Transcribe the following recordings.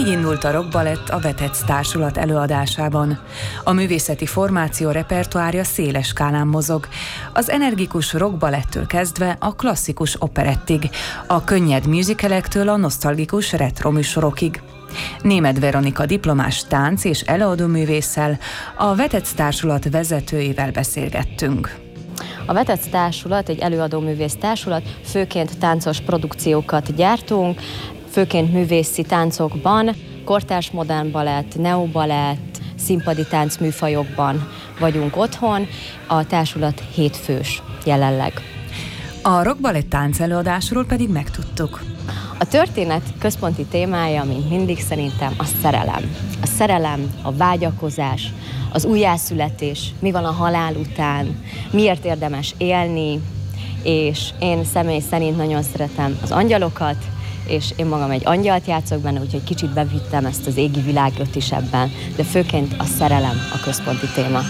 Így indult a Rock Balett a Vetec Társulat előadásában. A művészeti formáció repertoárja széles skálán mozog. Az energikus rock balettől kezdve a klasszikus operettig, a könnyed musicalektől a nosztalgikus retro műsorokig. Németh Veronika diplomás tánc- és előadóművésszel, a Vetec Társulat vezetőjével beszélgettünk. A Vetec Társulat egy előadóművész társulat, főként táncos produkciókat gyártunk, főként művészi táncokban, kortárs modern balett, neobalett, színpadi táncműfajokban vagyunk otthon, a társulat 7 fős jelenleg. A Rock Balett táncelőadásról pedig megtudtuk. A történet központi témája, mint mindig szerintem, a szerelem. A szerelem, a vágyakozás, az újjászületés, mi van a halál után, miért érdemes élni, és én személy szerint nagyon szeretem az angyalokat, és én magam egy angyalt játszok benne, úgyhogy kicsit bevittem ezt az égi világot is ebben, de főként a szerelem a központi téma.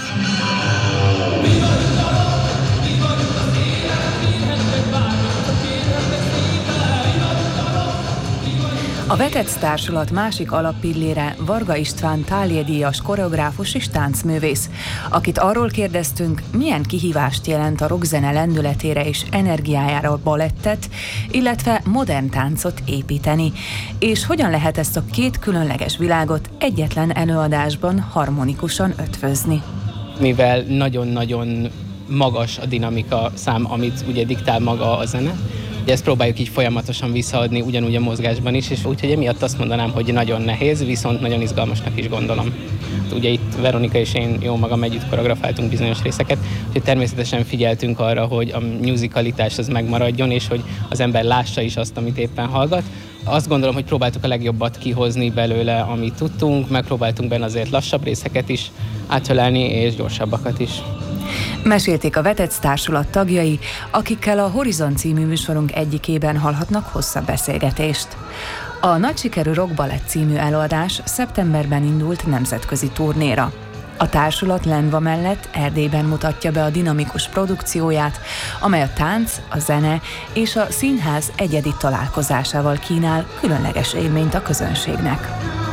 A Vetec Társulat másik alappillére Varga István Thália-díjas koreográfus és táncművész, akit arról kérdeztünk, milyen kihívást jelent a rockzene lendületére és energiájára a balettet, illetve modern táncot építeni, és hogyan lehet ezt a két különleges világot egyetlen előadásban harmonikusan ötvözni. Mivel nagyon-nagyon magas a dinamika szám, amit ugye diktál maga a zene, ezt próbáljuk így folyamatosan visszaadni ugyanúgy a mozgásban is, és úgyhogy emiatt azt mondanám, hogy nagyon nehéz, viszont nagyon izgalmasnak is gondolom. Ugye itt Veronika és én jó magam együtt koreografáltunk bizonyos részeket, úgyhogy természetesen figyeltünk arra, hogy a musicalitás az megmaradjon, és hogy az ember lássa is azt, amit éppen hallgat. Azt gondolom, hogy próbáltuk a legjobbat kihozni belőle, amit tudtunk, megpróbáltunk benne azért lassabb részeket is átölelni, és gyorsabbakat is. Mesélték a Vetec Társulat tagjai, akikkel a Horizon című műsorunk egyikében hallhatnak hosszabb beszélgetést. A nagy sikerű Rock Balett című előadás szeptemberben indult nemzetközi turnéra. A társulat Lendva mellett Erdélyben mutatja be a dinamikus produkcióját, amely a tánc, a zene és a színház egyedi találkozásával kínál különleges élményt a közönségnek.